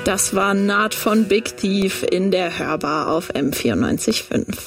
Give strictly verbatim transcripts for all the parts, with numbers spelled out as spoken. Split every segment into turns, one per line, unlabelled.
Das war Naht von Big Thief in der Hörbar auf M vierundneunzig Komma fünf.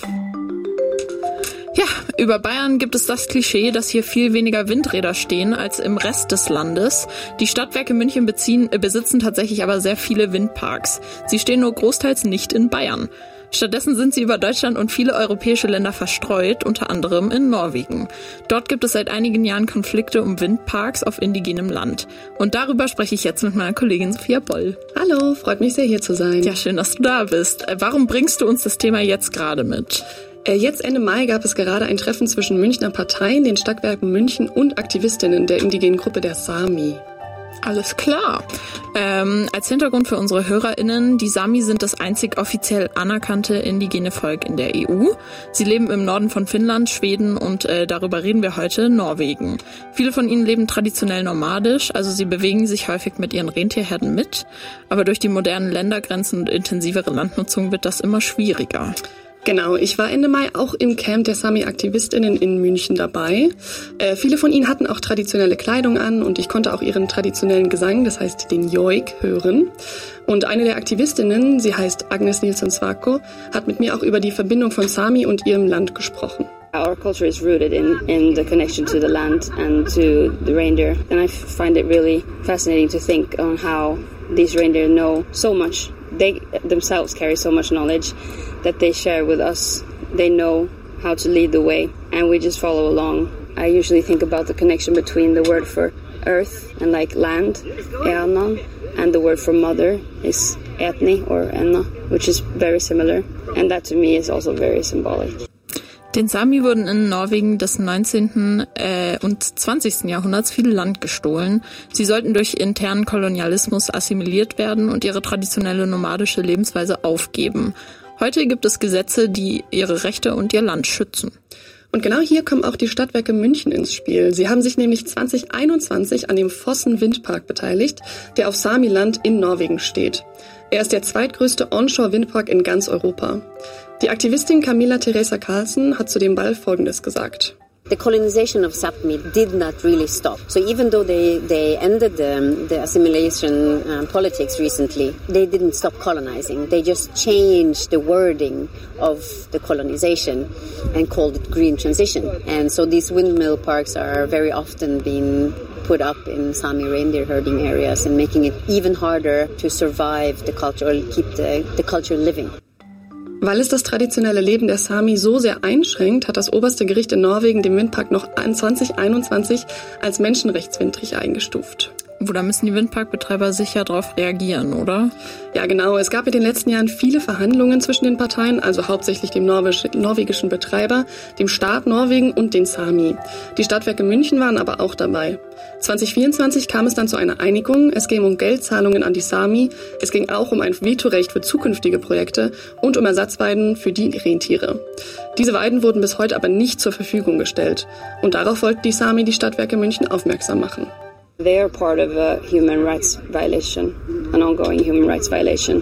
Ja, über Bayern gibt es das Klischee, dass hier viel weniger Windräder stehen als im Rest des Landes. Die Stadtwerke München beziehen, äh, besitzen tatsächlich aber sehr viele Windparks. Sie stehen nur großteils nicht in Bayern. Stattdessen sind sie über Deutschland und viele europäische Länder verstreut, unter anderem in Norwegen. Dort gibt es seit einigen Jahren Konflikte um Windparks auf indigenem Land. Und darüber spreche ich jetzt mit meiner Kollegin Sophia Boll.
Hallo, freut mich sehr, hier zu sein.
Ja, schön, dass du da bist. Warum bringst du uns das Thema jetzt gerade mit?
Jetzt Ende Mai gab es gerade ein Treffen zwischen Münchner Parteien, den Stadtwerken München und Aktivistinnen der indigenen Gruppe der Sami.
Alles klar. Ähm, als Hintergrund für unsere HörerInnen, die Sami sind das einzig offiziell anerkannte indigene Volk in der E U. Sie leben im Norden von Finnland, Schweden und äh, darüber reden wir heute, Norwegen. Viele von ihnen leben traditionell nomadisch, also sie bewegen sich häufig mit ihren Rentierherden mit. Aber durch die modernen Ländergrenzen und intensivere Landnutzung wird das immer schwieriger.
Genau, ich war Ende Mai auch im Camp der Sami-AktivistInnen in München dabei. Äh, viele von ihnen hatten auch traditionelle Kleidung an und ich konnte auch ihren traditionellen Gesang, das heißt den Joik, hören. Und eine der Aktivistinnen, sie heißt Agnes Nilsson Svako, hat mit mir auch über die Verbindung von Sami und ihrem Land gesprochen.
Our culture is rooted in, in the connection to the land and to the reindeer. And I find it really fascinating to think on how these reindeer know so much. They themselves carry so much knowledge that they share with us. They know how to lead the way, and we just follow along. I usually think about the connection between the word for earth and like land, eanan, and the word for mother is etni or enna, which is very similar. And that to me is also very symbolic.
Den Sami wurden in Norwegen des neunzehnten Äh, und zwanzigsten Jahrhunderts viel Land gestohlen. Sie sollten durch internen Kolonialismus assimiliert werden und ihre traditionelle nomadische Lebensweise aufgeben. Heute gibt es Gesetze, die ihre Rechte und ihr Land schützen.
Und genau hier kommen auch die Stadtwerke München ins Spiel. Sie haben sich nämlich zwanzig einundzwanzig an dem Vossen Windpark beteiligt, der auf Samiland in Norwegen steht. Er ist der zweitgrößte Onshore-Windpark in ganz Europa. Die Aktivistin Camilla Teresa Carlsen hat zu dem Ball Folgendes gesagt.
The colonization of Sápmi did not really stop. So even though they, they ended the, the assimilation uh, politics recently, they didn't stop colonizing. They just changed the wording of the colonization and called it green transition. And so these windmill parks are very often being put up in Sami reindeer herding areas and making it even harder to survive the culture or keep the, the culture living.
Weil es das traditionelle Leben der Sami so sehr einschränkt, hat das oberste Gericht in Norwegen den Windpark noch zwanzig einundzwanzig als menschenrechtswidrig eingestuft.
Wo, da müssen die Windparkbetreiber sicher darauf reagieren, oder?
Ja, genau. Es gab in den letzten Jahren viele Verhandlungen zwischen den Parteien, also hauptsächlich dem norwegisch, norwegischen Betreiber, dem Staat Norwegen und den Sami. Die Stadtwerke München waren aber auch dabei. zwanzig vierundzwanzig kam es dann zu einer Einigung. Es ging um Geldzahlungen an die Sami. Es ging auch um ein Vetorecht für zukünftige Projekte und um Ersatzweiden für die Rentiere. Diese Weiden wurden bis heute aber nicht zur Verfügung gestellt. Und darauf wollten die Sami die Stadtwerke München aufmerksam machen.
They are part of a human rights violation, an ongoing human rights violation,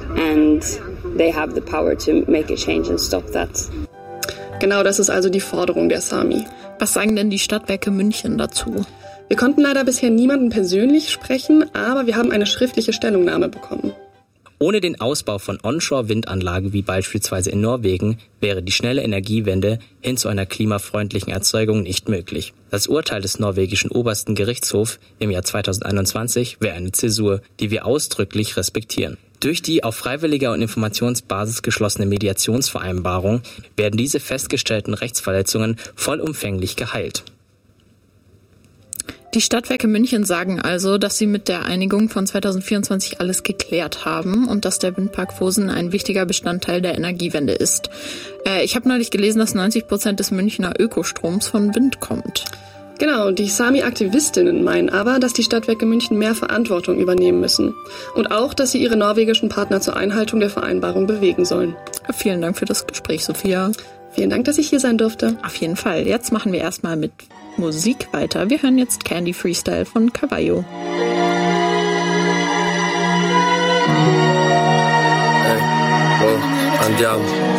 and they have the power to make a change and stop that.
Genau, das ist also die Forderung der Sami.
Was sagen denn die Stadtwerke München dazu?
Wir konnten leider bisher niemanden persönlich sprechen, aber wir haben eine schriftliche Stellungnahme bekommen.
Ohne den Ausbau von Onshore-Windanlagen wie beispielsweise in Norwegen wäre die schnelle Energiewende hin zu einer klimafreundlichen Erzeugung nicht möglich. Das Urteil des norwegischen obersten Gerichtshofs im Jahr zweitausendeinundzwanzig wäre eine Zäsur, die wir ausdrücklich respektieren. Durch die auf freiwilliger und Informationsbasis geschlossene Mediationsvereinbarung werden diese festgestellten Rechtsverletzungen vollumfänglich geheilt.
Die Stadtwerke München sagen also, dass sie mit der Einigung von zweitausendvierundzwanzig alles geklärt haben und dass der Windpark Vosen ein wichtiger Bestandteil der Energiewende ist. Äh, ich habe neulich gelesen, dass neunzig Prozent des Münchner Ökostroms von Wind kommt.
Genau, die Sami-Aktivistinnen meinen aber, dass die Stadtwerke München mehr Verantwortung übernehmen müssen. Und auch, dass sie ihre norwegischen Partner zur Einhaltung der Vereinbarung bewegen sollen.
Ja, vielen Dank für das Gespräch, Sophia.
Vielen Dank, dass ich hier sein durfte.
Auf jeden Fall. Jetzt machen wir erstmal mit Musik weiter. Wir hören jetzt Candy Freestyle von Cavallo.
Hey, whoa, andiamo.